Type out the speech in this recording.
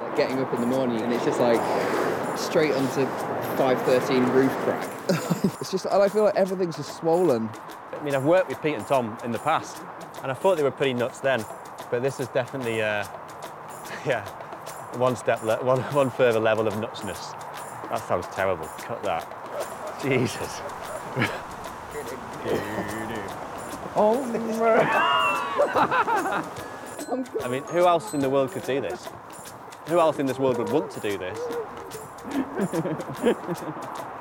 getting up in the morning and it's just like straight onto 513 roof crack. It's just, and I feel like everything's just swollen. I mean, I've worked with Pete and Tom in the past, and I thought they were pretty nuts then, but this is definitely, yeah, one further level of nutsness. That sounds terrible. Cut that. Jesus. Oh, I mean, who else in the world could do this? Who else in this world would want to do this?